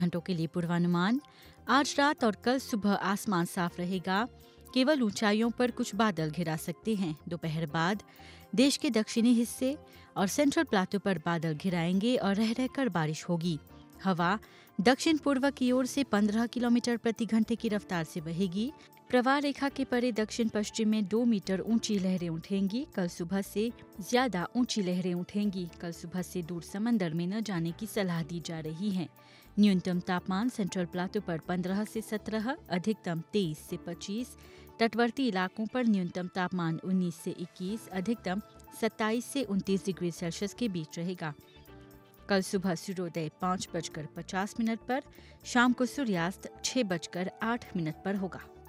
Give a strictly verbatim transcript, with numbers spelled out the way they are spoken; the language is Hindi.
घंटों के लिए पूर्वानुमान। आज रात और कल सुबह आसमान साफ रहेगा, केवल ऊंचाइयों पर कुछ बादल घिरा सकते हैं। दोपहर बाद देश के दक्षिणी हिस्से और सेंट्रल प्लाटो पर बादल घिराएंगे और रह रहकर बारिश होगी। हवा दक्षिण पूर्व की ओर से पंद्रह किलोमीटर प्रति घंटे की रफ्तार से बहेगी। प्रवाह रेखा के परे दक्षिण पश्चिम में दो मीटर ऊंची लहरें उठेंगी। कल सुबह से ज्यादा ऊंची लहरें उठेंगी। कल सुबह से दूर समंदर में न जाने की सलाह दी जा रही है। न्यूनतम तापमान सेंट्रल प्लाटो पर पंद्रह से सत्रह, अधिकतम तेईस से पच्चीस, तटवर्ती इलाकों पर न्यूनतम तापमान उन्नीस से इक्कीस, अधिकतम सत्ताईस से उनतीस डिग्री सेल्सियस के बीच रहेगा। कल सुबह सूर्योदय पाँच बजकर पचास मिनट पर, शाम को सूर्यास्त छह बजकर आठ मिनट पर होगा।